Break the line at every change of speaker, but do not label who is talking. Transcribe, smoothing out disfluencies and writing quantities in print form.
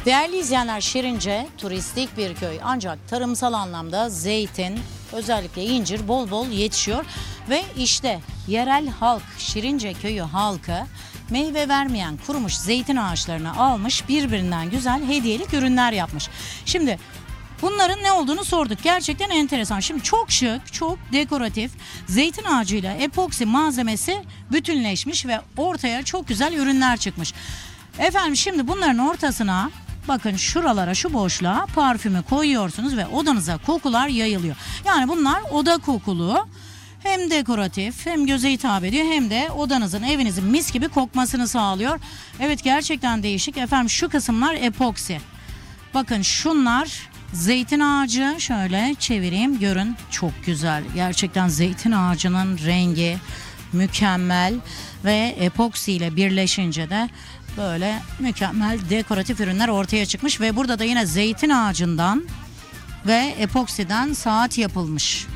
Değerli izleyenler, Şirince turistik bir köy ancak tarımsal anlamda zeytin, özellikle incir bol bol yetişiyor ve işte yerel halk, Şirince köyü halkı meyve vermeyen kurumuş zeytin ağaçlarını almış, birbirinden güzel hediyelik ürünler yapmış. Şimdi bunların ne olduğunu sorduk. Gerçekten enteresan. Şimdi çok şık, çok dekoratif zeytin ağacıyla epoksi malzemesi bütünleşmiş ve ortaya çok güzel ürünler çıkmış. Efendim şimdi bunların ortasına bakın şuralara, şu boşluğa parfümü koyuyorsunuz ve odanıza kokular yayılıyor. Yani bunlar oda kokulu, hem dekoratif hem göze hitap ediyor hem de odanızın, evinizin mis gibi kokmasını sağlıyor. Evet, gerçekten değişik. Efendim şu kısımlar epoksi. Bakın şunlar zeytin ağacı, şöyle çevireyim görün, çok güzel. Gerçekten zeytin ağacının rengi mükemmel ve epoksi ile birleşince de böyle mükemmel dekoratif ürünler ortaya çıkmış ve burada da yine zeytin ağacından ve epoksiden saat yapılmış.